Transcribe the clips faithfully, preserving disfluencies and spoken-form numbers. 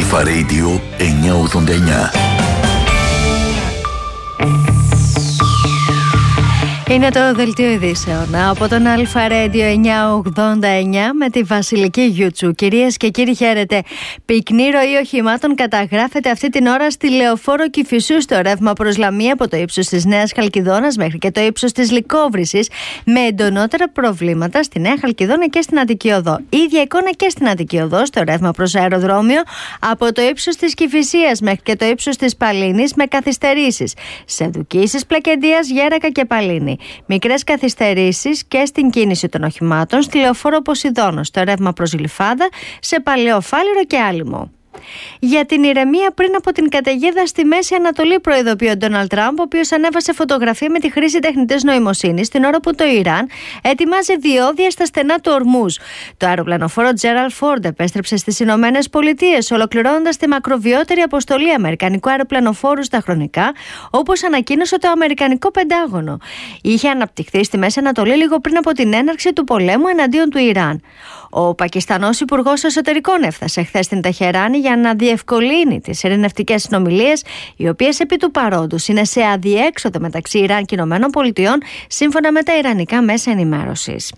Αλφα Radio εννιακόσια ογδόντα εννιά. Είναι το δελτίο ειδήσεων από τον Αλφα Radio εννιακόσια ογδόντα εννιά με τη Βασιλική Γιούτσου. Κυρίες και κύριοι, χαίρετε. Πυκνή ροή οχημάτων καταγράφεται αυτή την ώρα στη Λεωφόρο Κηφισού στο ρεύμα προς Λαμία από το ύψος της Νέας Χαλκιδόνας μέχρι και το ύψος της Λυκόβρυσης, με εντονότερα προβλήματα στη Νέα Χαλκιδόνα και στην Αττική Οδό. Ίδια εικόνα και στην Αττική Οδό στο ρεύμα προς αεροδρόμιο από το ύψος της Κηφισίας μέχρι και το ύψος της Παλίνης, με καθυστερήσεις σε Δουκίσης, Πλακεντίας, Γέρακα και Παλίνη. Μικρές καθυστερήσεις και στην κίνηση των οχημάτων στη Λεωφόρο Ποσειδώνος, στο ρεύμα προς Γλυφάδα, σε Παλαιό Φάληρο και Άλυμο. Για την ηρεμία πριν από την καταιγίδα στη Μέση Ανατολή, προειδοποιεί ο Ντόναλντ Τραμπ, ο οποίος ανέβασε φωτογραφία με τη χρήση τεχνητής νοημοσύνης την ώρα που το Ιράν ετοιμάζει διόδια στα στενά του Ορμούζ. Το αεροπλανοφόρο Τζέραλντ Φόρντ επέστρεψε στις Ηνωμένες Πολιτείες, ολοκληρώνοντας τη μακροβιότερη αποστολή αμερικανικού αεροπλανοφόρου στα χρονικά, όπως ανακοίνωσε το Αμερικανικό Πεντάγωνο. Είχε αναπτυχθεί στη Μέση Ανατολή λίγο πριν από την έναρξη του πολέμου εναντίον του Ιράν. Ο Πακιστανός Υπουργός Εσωτερικών έφτασε χθες στην Τεχεράνη για να διευκολύνει τις ειρηνευτικές συνομιλίες, οι οποίες επί του παρόντος είναι σε αδιέξοδο μεταξύ Ιράν και Ηνωμένων Πολιτειών, σύμφωνα με τα ιρανικά μέσα ενημέρωσης.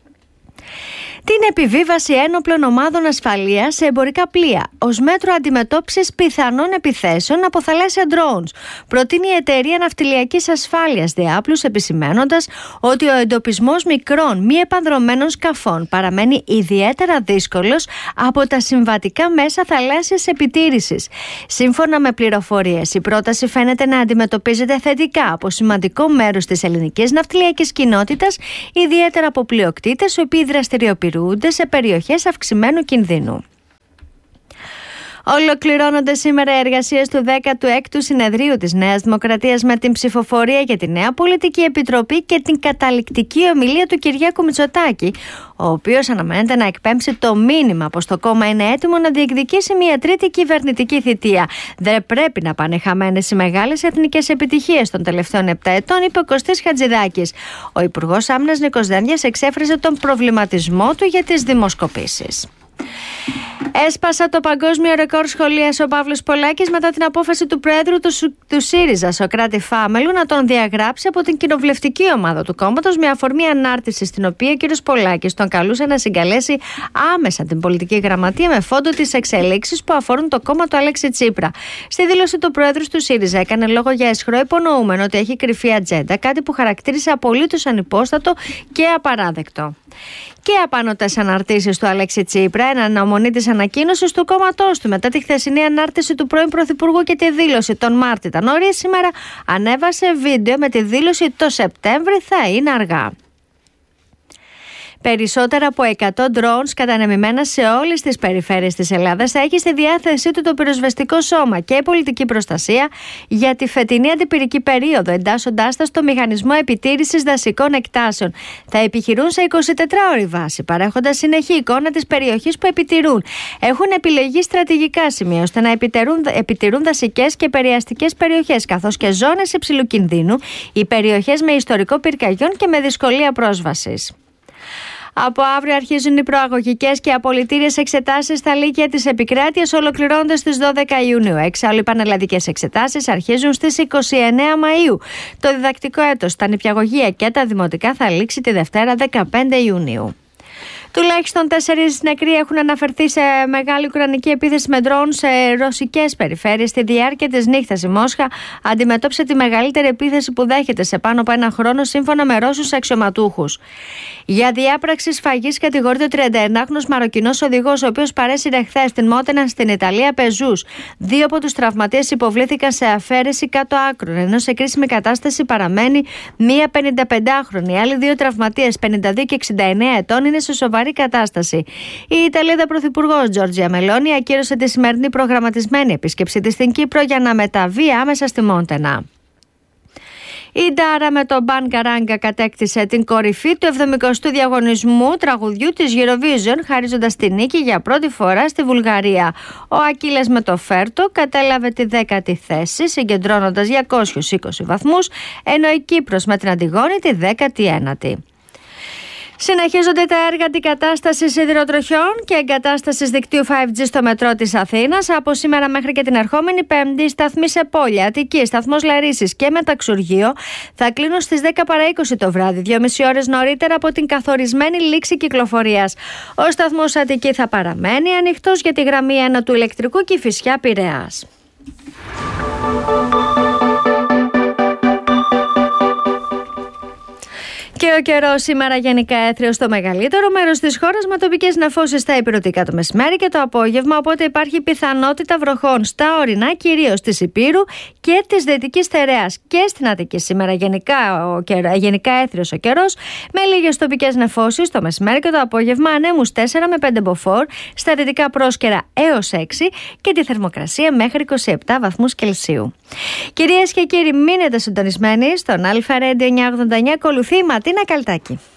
Την επιβίβαση ένοπλων ομάδων ασφαλείας σε εμπορικά πλοία ως μέτρο αντιμετώπισης πιθανών επιθέσεων από θαλάσσια drones, προτείνει η Εταιρεία Ναυτιλιακής Ασφάλειας Διάπλους, επισημαίνοντας ότι ο εντοπισμός μικρών μη επανδρωμένων σκαφών παραμένει ιδιαίτερα δύσκολος από τα συμβατικά μέσα θαλάσσιας επιτήρησης. Σύμφωνα με πληροφορίες, η πρόταση φαίνεται να αντιμετωπίζεται θετικά από σημαντικό μέρος της ελληνικής ναυτιλιακής κοινότητας, ιδιαίτερα από πλειοκτήτες οι οποίοι δραστηριοποιούνται σε περιοχές αυξημένου κινδύνου. Ολοκληρώνονται σήμερα οι εργασίες του δέκατου έκτου συνεδρίου της Νέας Δημοκρατίας με την ψηφοφορία για τη νέα πολιτική επιτροπή και την καταληκτική ομιλία του Κυριάκου Μητσοτάκη, ο οποίος αναμένεται να εκπέμψει το μήνυμα πως το κόμμα είναι έτοιμο να διεκδικήσει μια τρίτη κυβερνητική θητεία. Δεν πρέπει να πάνε χαμένες οι μεγάλες εθνικές επιτυχίες των τελευταίων επτά ετών, είπε ο Κωστής Χατζηδάκης. Ο Υπουργός Άμυνας Νίκος Δένδιας εξέφρασε τον προβληματισμό του για τις δημοσκοπήσεις. Έσπασα το παγκόσμιο ρεκόρ σχολείας ο Παύλος Πολάκης μετά την απόφαση του Προέδρου του, του ΣΥΡΙΖΑ, Σοκράτη Φάμελου, να τον διαγράψει από την κοινοβουλευτική ομάδα του κόμματος, με αφορμή ανάρτηση στην οποία ο κ. Πολάκης τον καλούσε να συγκαλέσει άμεσα την πολιτική γραμματεία με φόντο τις εξελίξεις που αφορούν το κόμμα του Αλέξη Τσίπρα. Στη δήλωση του Προέδρου του ΣΥΡΙΖΑ έκανε λόγο για αισχρό, υπονοούμενο ότι έχει κρυφή ατζέντα, κάτι που χαρακτήρισε απολύτως ανυπόστατο και απαράδεκτο. Και απάνωτες αναρτήσεις του Αλέξη Τσίπρα, εν αναμονή της ανακοίνωσης του κόμματός του μετά τη χθεσινή ανάρτηση του πρώην Πρωθυπουργού και τη δήλωση τον Μάρτιο νωρίς, σήμερα ανέβασε βίντεο με τη δήλωση «Το Σεπτέμβρη θα είναι αργά». Περισσότερα από εκατό drones κατανεμημένα σε όλες τις περιφέρειες της Ελλάδας θα έχει στη διάθεσή του το πυροσβεστικό σώμα και η πολιτική προστασία για τη φετινή αντιπυρική περίοδο, εντάσσοντάς τα στο μηχανισμό επιτήρησης δασικών εκτάσεων. Θα επιχειρούν σε εικοσιτετράωρη βάση, παρέχοντας συνεχή εικόνα της περιοχής που επιτηρούν. Έχουν επιλεγεί στρατηγικά σημεία ώστε να επιτηρούν, επιτηρούν δασικές και περιαστικές περιοχές, καθώς και ζώνες υψηλού κινδύνου, οι περιοχές με ιστορικό πυρκαγιών και με δυσκολία πρόσβασης. Από αύριο αρχίζουν οι προαγωγικές και απολυτήριες εξετάσεις στα λύκεια της επικράτειας, ολοκληρώνοντας στις δώδεκα Ιουνίου. Εξάλλου, οι πανελλαδικές εξετάσεις αρχίζουν στις είκοσι εννέα Μαΐου. Το διδακτικό έτος στα νηπιαγωγεία και τα δημοτικά θα λήξει τη Δευτέρα δεκαπέντε Ιουνίου. Τουλάχιστον τέσσερις νεκροί έχουν αναφερθεί σε μεγάλη ουκρανική επίθεση με ντρόουν σε ρωσικές περιφέρειες στη διάρκεια της νύχτας. Η Μόσχα αντιμετώπισε τη μεγαλύτερη επίθεση που δέχεται σε πάνω από ένα χρόνο, σύμφωνα με Ρώσους αξιωματούχους. Για διάπραξη σφαγής κατηγορείται ο τριανταενάχρονος Μαροκινός οδηγός, ο οποίος παρέσυρε χθες στην Μότενα στην Ιταλία πεζούς. Δύο από τους τραυματίες υποβλήθηκαν σε αφαίρεση κάτω άκρων, ενώ σε κρίσιμη κατάσταση παραμένει μία πενηνταπεντάχρονη. Οι άλλοι δύο τραυματίες, πενήντα δύο και εξήντα εννέα ετών, είναι σε σοβαρή κατάσταση. Η Ιταλίδα Πρωθυπουργός Τζόρτζια Μελόνι ακύρωσε τη σημερινή προγραμματισμένη επίσκεψή της στην Κύπρο για να μεταβεί άμεσα στη Μόντενα. Η Ντάρα με τον Μπαν Καράγκα κατέκτησε την κορυφή του εβδομηκοστού διαγωνισμού τραγουδιού της Eurovision, χαρίζοντας τη νίκη για πρώτη φορά στη Βουλγαρία. Ο Ακίλες με το Φέρτο κατέλαβε τη δέκατη θέση, συγκεντρώνοντας διακόσιους είκοσι βαθμούς, ενώ η Κύπρος με την Αντιγόνη τη δέκατη ένατη. Συνεχίζονται τα έργα αντικατάστασης σιδηροτροχιών και εγκατάστασης δικτύου φάιβ τζι στο μετρό της Αθήνας. Από σήμερα μέχρι και την ερχόμενη Πέμπτη, σταθμοί σε Πόλη, Αττική, σταθμός Λαρίσης και Μεταξουργείο θα κλείνουν στις δέκα παρά είκοσι το βράδυ, δύο και μισή ώρες νωρίτερα από την καθορισμένη λήξη κυκλοφορίας. Ο σταθμός Αττική θα παραμένει ανοιχτός για τη γραμμή ένα του ηλεκτρικού Κηφισιά Πειραιάς. Και ο καιρός σήμερα γενικά έθριος στο μεγαλύτερο μέρος της χώρας, με τοπικές νεφώσεις στα ηπειρωτικά το μεσημέρι και το απόγευμα, οπότε υπάρχει πιθανότητα βροχών στα ορεινά, κυρίως της Ηπείρου και της Δυτικής Θεραίας και στην Αττική. Σήμερα γενικά, ο καιρο, γενικά έθριος ο καιρός, με λίγες τοπικές νεφώσεις το μεσημέρι και το απόγευμα, ανέμους τέσσερα με πέντε μποφόρ, στα δυτικά πρόσκαιρα έως έξι και τη θερμοκρασία μέχρι είκοσι επτά βαθμούς Κελσίου. Κυρίες και κύριοι, μείνετε συντονισμένοι στον Αλφα Radio εννιακόσια ογδόντα εννιά. Ακολουθεί η Ματίνα Καλτάκη.